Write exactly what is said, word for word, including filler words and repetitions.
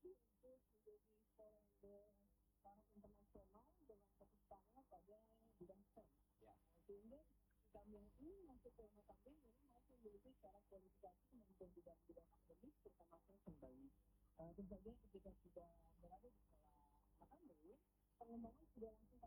untuk menjadi sekolah yang bertaraf internasional dengan fokus utama pada bidang STEM. Ya. Sehingga ketika kami ingin masuk ke Notabene memang harus memiliki syarat kualifikasi kemampuan bidang-bidang akademik terutama kembali. Uh, tentu saja ketika sudah berada di sekolah Notabene, pengembangan sudah langsung